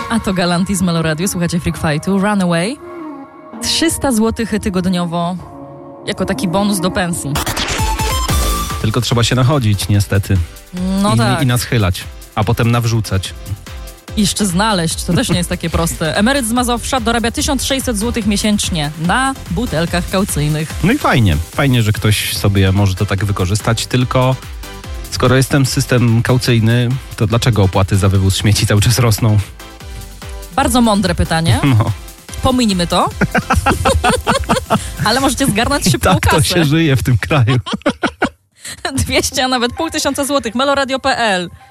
A to Galantis z Melo Radio, słuchacie Freak Fightu, Runaway. 300 zł tygodniowo jako taki bonus do pensji. Tylko trzeba się nachodzić niestety. No tak. I naschylać, a potem nawrzucać. I jeszcze znaleźć, to też nie jest takie proste. Emeryt z Mazowsza dorabia 1600 zł miesięcznie na butelkach kaucyjnych. No i fajnie, że ktoś sobie może to tak wykorzystać, tylko skoro jest ten system kaucyjny, to dlaczego opłaty za wywóz śmieci cały czas rosną? Bardzo mądre pytanie. No. Pominimy to. Ale możecie zgarnąć szybką tak kasę. To się żyje w tym kraju. 200, a nawet 500 złotych. Meloradio.pl